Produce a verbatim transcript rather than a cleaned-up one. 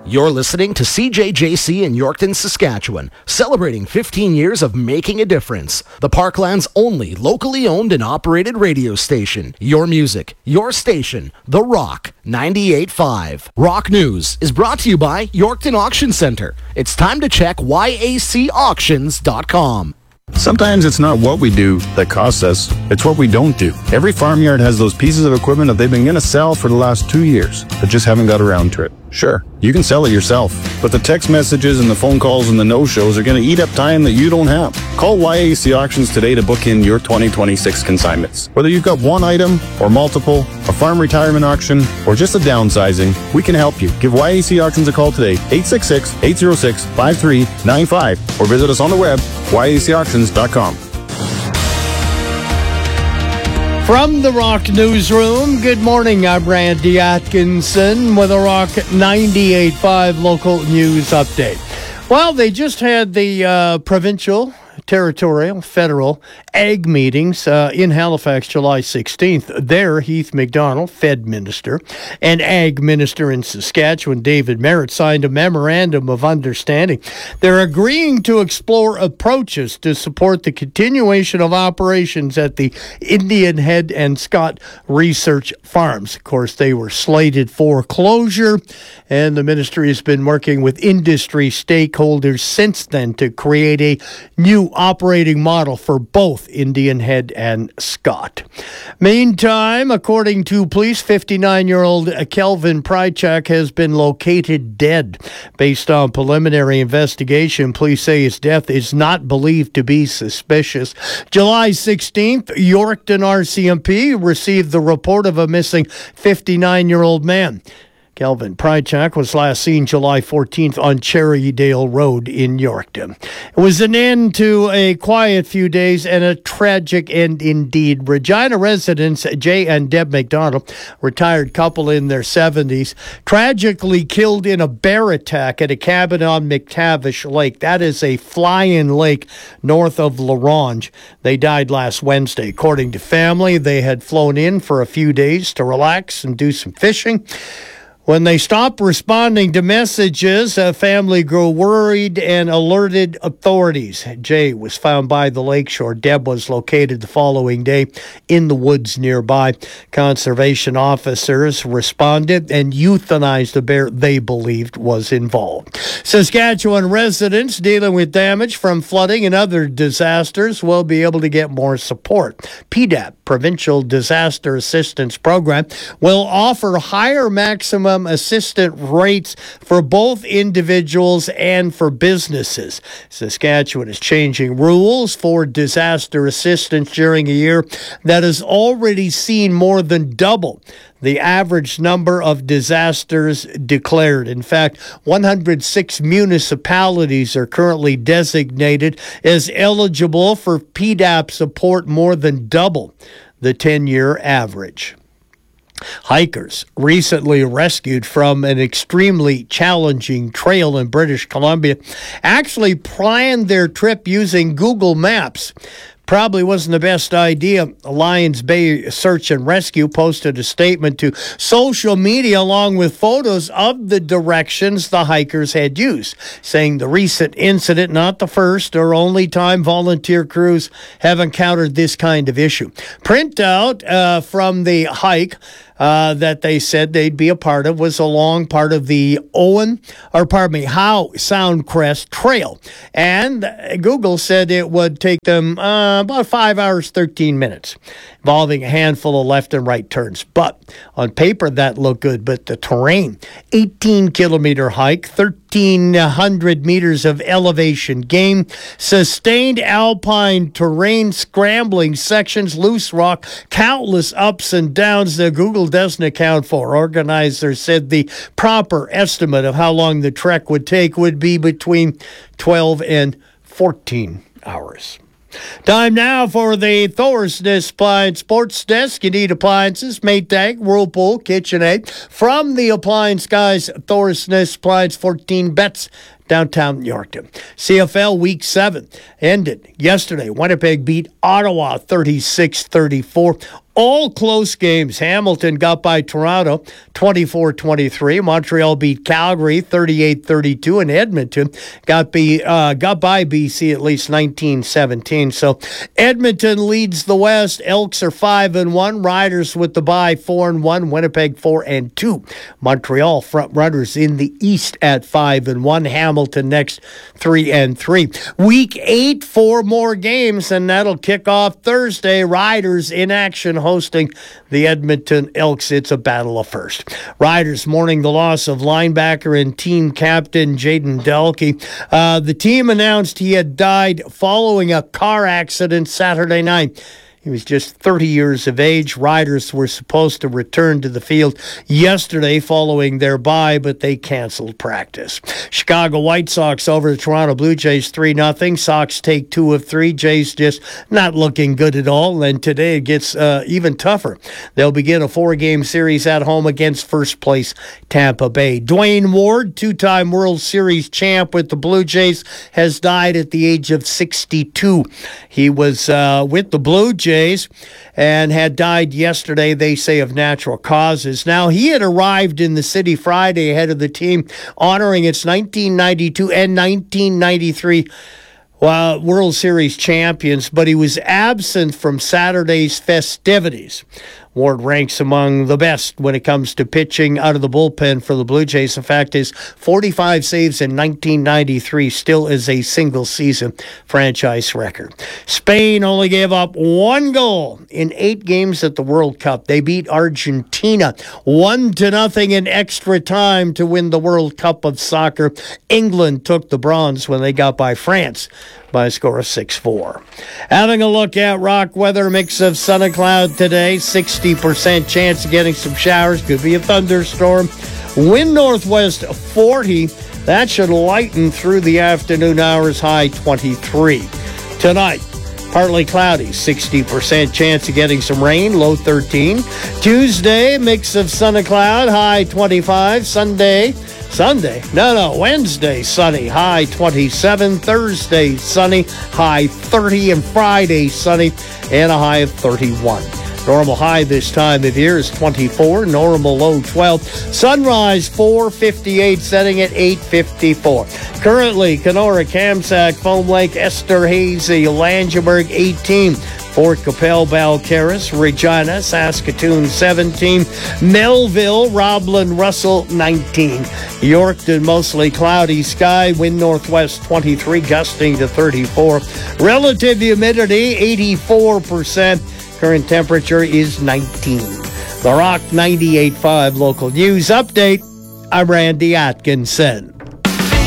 You're listening to C J J C in Yorkton, Saskatchewan, celebrating fifteen years of making a difference. The Parkland's only locally owned and operated radio station. Your music, your station, The Rock, ninety-eight point five. Rock News is brought to you by Yorkton Auction Centre. It's time to check Y A C auctions dot com. Sometimes it's not what we do that costs us, it's what we don't do. Every farmyard has those pieces of equipment that they've been going to sell for the last two years, but just haven't got around to it. Sure, you can sell it yourself, but the text messages and the phone calls and the no-shows are going to eat up time that you don't have. Call Y A C Auctions today to book in your twenty twenty-six consignments. Whether you've got one item or multiple, a farm retirement auction, or just a downsizing, we can help you. Give Y A C Auctions a call today, eight six six, eight oh six, five three nine five, or visit us on the web, Y A C auctions dot com. From the Rock Newsroom, good morning. I'm Randy Atkinson with a Rock ninety-eight point five local news update. Well, they just had the uh, provincial, territorial, federal ag meetings uh, in Halifax, July sixteenth. There, Heath MacDonald, Fed Minister, and Ag Minister in Saskatchewan, David Merritt, signed a memorandum of understanding. They're agreeing to explore approaches to support the continuation of operations at the Indian Head and Scott Research Farms. Of course, they were slated for closure, and the ministry has been working with industry stakeholders since then to create a new operating model for both Indian Head and Scott. Meantime, according to police, fifty-nine-year-old Kelvin Prychak has been located dead. Based on preliminary investigation, police say his death is not believed to be suspicious. July sixteenth, Yorkton R C M P received the report of a missing fifty-nine-year-old man. Kelvin Prychak was last seen July fourteenth on Cherrydale Road in Yorkton. It was an end to a quiet few days and a tragic end indeed. Regina residents Jay and Deb McDonald, retired couple in their seventies, tragically killed in a bear attack at a cabin on McTavish Lake. That is a fly-in lake north of La Ronge. They died last Wednesday. According to family, they had flown in for a few days to relax and do some fishing. When they stopped responding to messages, a family grew worried and alerted authorities. Jay was found by the lakeshore. Deb was located the following day in the woods nearby. Conservation officers responded and euthanized the bear they believed was involved. Saskatchewan residents dealing with damage from flooding and other disasters will be able to get more support. P D A P, Provincial Disaster Assistance Program, will offer higher maximum assistance rates for both individuals and for businesses. Saskatchewan is changing rules for disaster assistance during a year that has already seen more than double the average number of disasters declared. In fact, one hundred six municipalities are currently designated as eligible for P D A P support, more than double the ten-year average. Hikers recently rescued from an extremely challenging trail in British Columbia actually planned their trip using Google Maps. Probably wasn't the best idea. Lions Bay Search and Rescue posted a statement to social media along with photos of the directions the hikers had used, saying the recent incident, not the first or only time volunteer crews have encountered this kind of issue. Printout uh, from the hike Uh, that they said they'd be a part of was along part of the Owen, or pardon me, Howe Soundcrest Trail. And Google said it would take them uh, about five hours, thirteen minutes, involving a handful of left and right turns. But on paper, that looked good. But the terrain, eighteen kilometer hike, thirteen hundred meters of elevation gain, sustained alpine terrain, scrambling sections, loose rock, countless ups and downs that Google doesn't account for. Organizers said the proper estimate of how long the trek would take would be between twelve and fourteen hours. Time now for the Thorsness Appliance Sports Desk. You need appliances, Maytag, Whirlpool, KitchenAid. From the appliance guys, Thorsness Appliance, fourteen bets, downtown Yorkton. C F L Week seven ended yesterday. Winnipeg beat Ottawa thirty-six thirty-four. All close games. Hamilton got by Toronto twenty-four twenty-three. Montreal beat Calgary thirty-eight thirty-two. And Edmonton got, be, uh, got by B C at least nineteen seventeen. So Edmonton leads the West. Elks are five and one. Riders with the bye four and one. Winnipeg four and two. Montreal front runners in the East at five and one. Hamilton next three and three. Week eight, four more games, and that'll kick off Thursday. Riders in action hosting the Edmonton Elks. It's a battle of first. Riders mourning the loss of linebacker and team captain Jaden Delkey. Uh, the team announced he had died following a car accident Saturday night. He was just thirty years of age. Riders were supposed to return to the field yesterday following their bye, but they canceled practice. Chicago White Sox over the Toronto Blue Jays three nothing. Sox take two of three. Jays just not looking good at all, and today it gets uh, even tougher. They'll begin a four-game series at home against first-place Tampa Bay. Dwayne Ward, two-time World Series champ with the Blue Jays, has died at the age of sixty-two. He was uh, with the Blue Jays and had died yesterday, they say, of natural causes. Now, he had arrived in the city Friday ahead of the team honoring its nineteen ninety-two and nineteen ninety-three well, World Series champions, but he was absent from Saturday's festivities. Ward ranks among the best when it comes to pitching out of the bullpen for the Blue Jays. In fact, his forty-five saves in nineteen ninety-three still is a single-season franchise record. Spain only gave up one goal in eight games at the World Cup. They beat Argentina one to nothing in extra time to win the World Cup of Soccer. England took the bronze when they got by France by a score of six four. Having a look at rock weather, mix of sun and cloud today, sixty percent chance of getting some showers, could be a thunderstorm. Wind northwest forty, that should lighten through the afternoon hours, high twenty-three. Tonight, partly cloudy, sixty percent chance of getting some rain, low thirteen. Tuesday, mix of sun and cloud, high twenty-five. Sunday, Sunday, no, no, Wednesday, sunny, high twenty-seven. Thursday, sunny, high thirty. And Friday, sunny, and a high of thirty-one. Normal high this time of year is twenty-four, normal low twelve. Sunrise four fifty-eight, setting at eight fifty-four. Currently, Kenora, Kamsack, Foam Lake, Esterhazy, Langenburg eighteen. Fort Capel, Balcarres, Regina, Saskatoon seventeen, Melville, Roblin, Russell nineteen, Yorkton mostly cloudy sky, wind northwest twenty-three, gusting to thirty-four, relative humidity eighty-four percent, current temperature is nineteen. The Rock ninety-eight point five local news update. I'm Randy Atkinson.